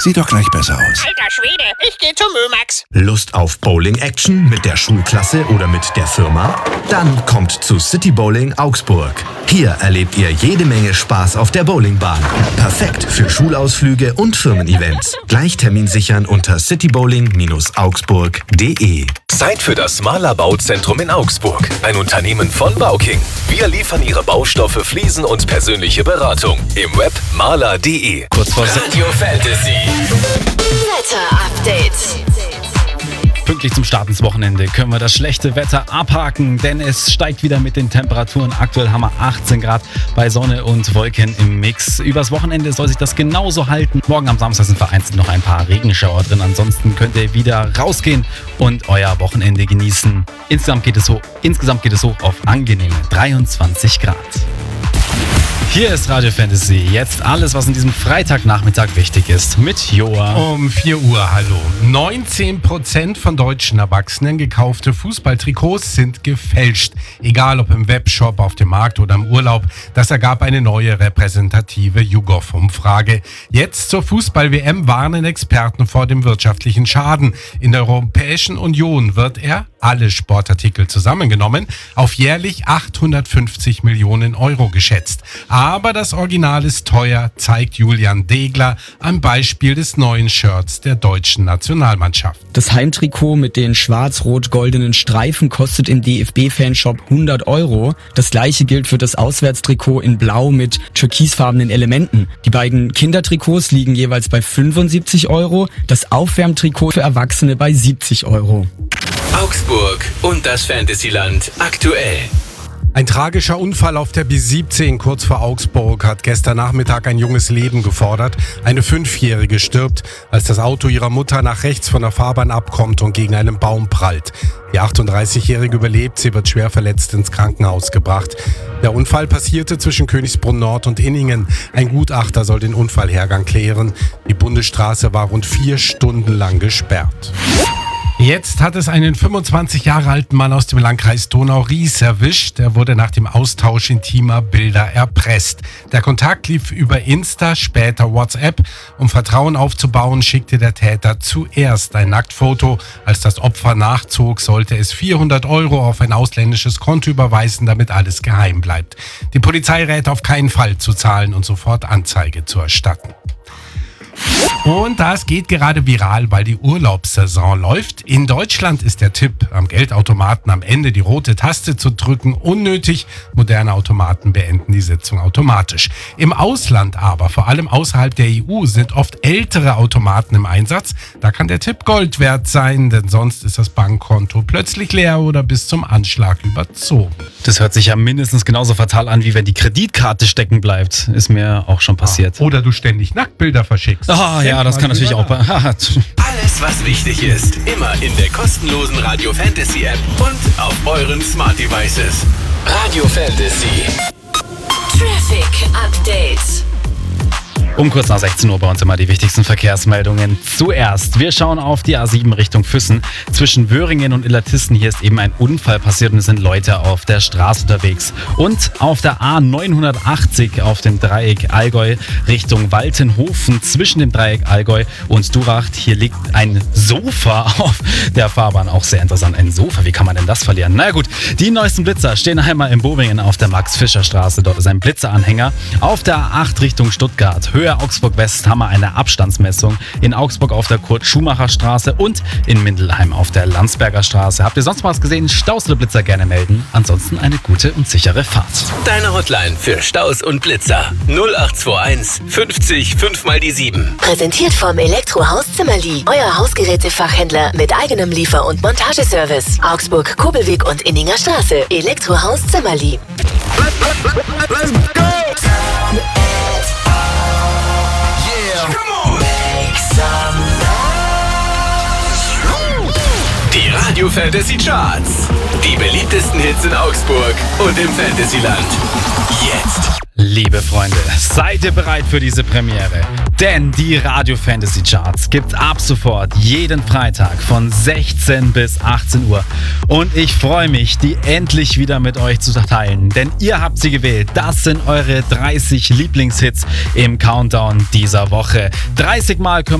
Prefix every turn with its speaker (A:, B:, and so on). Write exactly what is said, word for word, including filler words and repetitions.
A: Sieht doch gleich besser aus.
B: Alter Schwede, ich geh zum Mömax.
C: Lust auf Bowling-Action mit der Schulklasse oder mit der Firma? Dann kommt zu City Bowling Augsburg. Hier erlebt ihr jede Menge Spaß auf der Bowlingbahn. Perfekt für Schulausflüge und Firmen-Events. Gleich Termin sichern unter citybowling Bindestrich augsburg punkt de.
D: Zeit für das Mahler Bauzentrum in Augsburg. Ein Unternehmen von Bauking. Wir liefern Ihre Baustoffe, Fliesen und persönliche Beratung. Im Web mahler punkt de.
E: Kurz vor
D: Radio Fantasy.
F: Wetter-Update.
E: Pünktlich zum Start ins Wochenende können wir das schlechte Wetter abhaken, denn es steigt wieder mit den Temperaturen. Aktuell haben wir achtzehn Grad bei Sonne und Wolken im Mix. Übers Wochenende soll sich das genauso halten. Morgen am Samstag sind vereinzelt noch ein paar Regenschauer drin. Ansonsten könnt ihr wieder rausgehen und euer Wochenende genießen. Insgesamt geht es hoch, insgesamt geht es hoch auf angenehme dreiundzwanzig Grad. Hier ist Radio Fantasy. Jetzt alles, was in diesem Freitagnachmittag wichtig ist. Mit Joa.
G: Um vier Uhr, hallo. neunzehn Prozent von deutschen Erwachsenen gekaufte Fußballtrikots sind gefälscht. Egal ob im Webshop, auf dem Markt oder im Urlaub. Das ergab eine neue repräsentative YouGov-Umfrage. Jetzt zur Fußball-W M warnen Experten vor dem wirtschaftlichen Schaden. In der Europäischen Union wird er, alle Sportartikel zusammengenommen, auf jährlich achthundertfünfzig Millionen Euro geschätzt. Aber das Original ist teuer, zeigt Julian Degler am Beispiel des neuen Shirts der deutschen Nationalmannschaft.
H: Das Heimtrikot mit den schwarz-rot-goldenen Streifen kostet im D F B-Fanshop hundert Euro. Das gleiche gilt für das Auswärtstrikot in Blau mit türkisfarbenen Elementen. Die beiden Kindertrikots liegen jeweils bei fünfundsiebzig Euro, das Aufwärmtrikot für Erwachsene bei siebzig Euro.
D: Augsburg und das Fantasyland aktuell.
G: Ein tragischer Unfall auf der B siebzehn kurz vor Augsburg hat gestern Nachmittag ein junges Leben gefordert. Eine Fünfjährige stirbt, als das Auto ihrer Mutter nach rechts von der Fahrbahn abkommt und gegen einen Baum prallt. Die achtunddreißigjährige überlebt, sie wird schwer verletzt ins Krankenhaus gebracht. Der Unfall passierte zwischen Königsbrunn Nord und Inningen. Ein Gutachter soll den Unfallhergang klären. Die Bundesstraße war rund vier Stunden lang gesperrt. Jetzt hat es einen fünfundzwanzig Jahre alten Mann aus dem Landkreis Donau-Ries erwischt. Er wurde nach dem Austausch intimer Bilder erpresst. Der Kontakt lief über Insta, später WhatsApp. Um Vertrauen aufzubauen, schickte der Täter zuerst ein Nacktfoto. Als das Opfer nachzog, sollte es vierhundert Euro auf ein ausländisches Konto überweisen, damit alles geheim bleibt. Die Polizei rät auf keinen Fall zu zahlen und sofort Anzeige zu erstatten. Und das geht gerade viral, weil die Urlaubssaison läuft. In Deutschland ist der Tipp, am Geldautomaten am Ende die rote Taste zu drücken, unnötig. Moderne Automaten beenden die Sitzung automatisch. Im Ausland aber, vor allem außerhalb der E U, sind oft ältere Automaten im Einsatz. Da kann der Tipp Gold wert sein, denn sonst ist das Bankkonto plötzlich leer oder bis zum Anschlag überzogen.
E: Das hört sich ja mindestens genauso fatal an, wie wenn die Kreditkarte stecken bleibt. Ist mir auch schon passiert.
G: Oder du ständig Nacktbilder verschickst.
E: Ah, ja, das kann natürlich auch.
D: Alles, was wichtig ist, immer in der kostenlosen Radio Fantasy App und auf euren Smart Devices. Radio Fantasy.
F: Traffic Update.
E: Um kurz nach sechzehn Uhr bei uns immer die wichtigsten Verkehrsmeldungen. Zuerst, wir schauen auf die A sieben Richtung Füssen. Zwischen Wöhringen und Illertissen, hier ist eben ein Unfall passiert und es sind Leute auf der Straße unterwegs. Und auf der A neunhundertachtzig auf dem Dreieck Allgäu Richtung Waltenhofen zwischen dem Dreieck Allgäu und Duracht. Hier liegt ein Sofa auf der Fahrbahn. Auch sehr interessant, ein Sofa, wie kann man denn das verlieren? Na gut, die neuesten Blitzer stehen einmal in Bobingen auf der Max-Fischer-Straße. Dort ist ein Blitzeranhänger. Auf der A acht Richtung Stuttgart, Höhe Augsburg West, haben wir eine Abstandsmessung. In Augsburg auf der Kurt-Schumacher-Straße und in Mindelheim auf der Landsberger Straße. Habt ihr sonst was gesehen? Staus oder Blitzer gerne melden. Ansonsten eine gute und sichere Fahrt.
D: Deine Hotline für Staus und Blitzer. null acht zwei eins fünfzig fünf mal die sieben.
F: Präsentiert vom Elektrohaus Zimmerli. Euer Hausgerätefachhändler mit eigenem Liefer- und Montageservice. Augsburg, Kobelweg und Inninger Straße. Elektrohaus Zimmerli.
D: Let's go! Die Radio Fantasy Charts. Die beliebtesten Hits in Augsburg und im Fantasyland. Jetzt.
E: Liebe Freunde, seid ihr bereit für diese Premiere? Denn die Radio Fantasy Charts gibt's ab sofort jeden Freitag von sechzehn bis achtzehn Uhr. Und ich freue mich, die endlich wieder mit euch zu teilen. Denn ihr habt sie gewählt. Das sind eure dreißig Lieblingshits im Countdown dieser Woche. dreißig Mal können